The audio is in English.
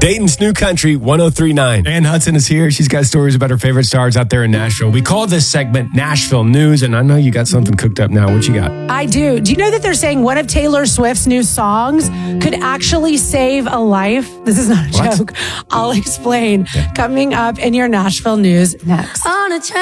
Dayton's New Country 103.9. Ann Hudson is here. She's got stories about her favorite stars out there in Nashville. We call this segment Nashville News, and I know you got something cooked up now. What you got? I do. Do you know that they're saying one of Taylor Swift's new songs could actually save a life? This is not a joke. I'll explain. Coming up in your Nashville News next.